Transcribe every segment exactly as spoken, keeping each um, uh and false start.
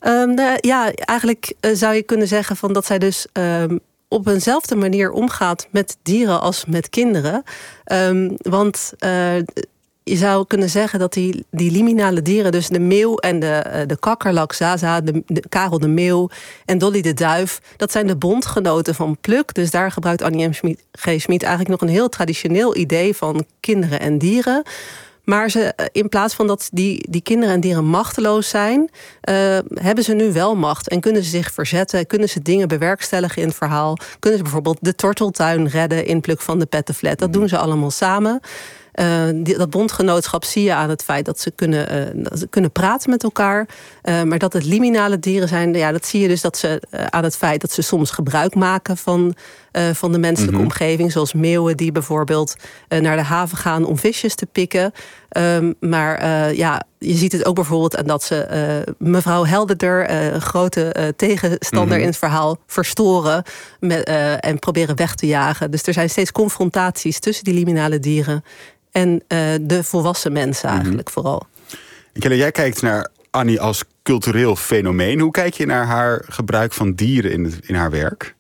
Um, nou, ja, eigenlijk uh, zou je kunnen zeggen van dat zij dus um, op eenzelfde manier omgaat met dieren als met kinderen. Um, want uh, je zou kunnen zeggen dat die, die liminale dieren, dus de meeuw en de, uh, de kakkerlak, Zaza, de, de Karel de meeuw en Dolly de duif, dat zijn de bondgenoten van Pluk. Dus daar gebruikt Annie M. G. Schmid eigenlijk nog een heel traditioneel idee van kinderen en dieren. Maar ze, in plaats van dat die, die kinderen en dieren machteloos zijn, uh, hebben ze nu wel macht en kunnen ze zich verzetten, kunnen ze dingen bewerkstelligen in het verhaal, kunnen ze bijvoorbeeld de torteltuin redden in Pluk van de Pettenflat. Dat doen ze allemaal samen. Uh, die, dat bondgenootschap zie je aan het feit dat ze kunnen, uh, dat ze kunnen praten met elkaar. Uh, maar dat het liminale dieren zijn, ja, dat zie je dus dat ze uh, aan het feit dat ze soms gebruik maken van, uh, van de menselijke mm-hmm. omgeving. Zoals meeuwen die bijvoorbeeld uh, naar de haven gaan om visjes te pikken. Um, maar uh, ja, je ziet het ook bijvoorbeeld aan dat ze uh, mevrouw Helderder, uh, een grote uh, tegenstander mm-hmm. in het verhaal, verstoren met, uh, en proberen weg te jagen. Dus er zijn steeds confrontaties tussen die liminale dieren en uh, de volwassen mensen eigenlijk mm-hmm. vooral. Kelle, jij kijkt naar Annie als cultureel fenomeen. Hoe kijk je naar haar gebruik van dieren in, het, in haar werk?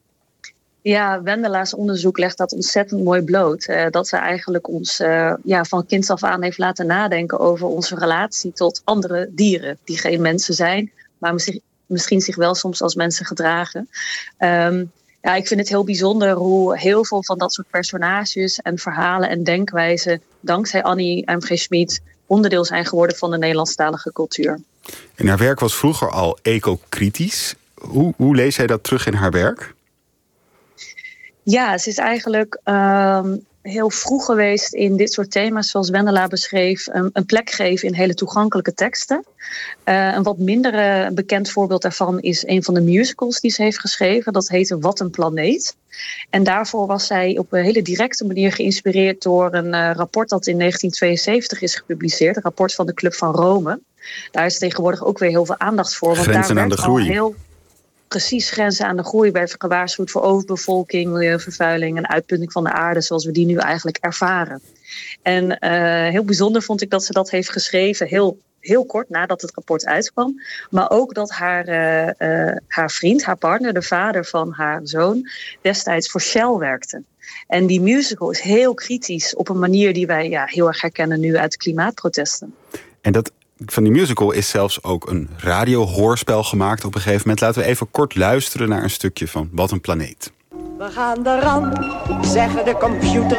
Ja, Wendelaars onderzoek legt dat ontzettend mooi bloot. Uh, dat ze eigenlijk ons uh, ja, van kinds af aan heeft laten nadenken over onze relatie tot andere dieren. Die geen mensen zijn, maar misschien, misschien zich wel soms als mensen gedragen. Um, Ja, ik vind het heel bijzonder hoe heel veel van dat soort personages en verhalen en denkwijzen dankzij Annie M. G. Schmid onderdeel zijn geworden van de Nederlandstalige cultuur. En haar werk was vroeger al ecokritisch. Hoe, hoe lees jij dat terug in haar werk? Ja, ze is eigenlijk um, heel vroeg geweest in dit soort thema's, zoals Wendela beschreef, een, een plek geven in hele toegankelijke teksten. Uh, een wat minder uh, bekend voorbeeld daarvan is een van de musicals die ze heeft geschreven. Dat heette Wat een planeet. En daarvoor was zij op een hele directe manier geïnspireerd door een uh, rapport dat in negentien tweeënzeventig is gepubliceerd. Een rapport van de Club van Rome. Daar is tegenwoordig ook weer heel veel aandacht voor. Want Grenzen daar aan de groei. Heel precies grenzen aan de groei werd gewaarschuwd voor overbevolking, milieuvervuiling en uitputting van de aarde, zoals we die nu eigenlijk ervaren. En uh, heel bijzonder vond ik dat ze dat heeft geschreven, heel, heel kort nadat het rapport uitkwam. Maar ook dat haar, uh, uh, haar vriend, haar partner, de vader van haar zoon, destijds voor Shell werkte. En die musical is heel kritisch op een manier die wij ja, heel erg herkennen nu uit de klimaatprotesten. En dat van die musical is zelfs ook een radiohoorspel gemaakt op een gegeven moment. Laten we even kort luisteren naar een stukje van Wat een planeet. We gaan eraan, zeggen de computer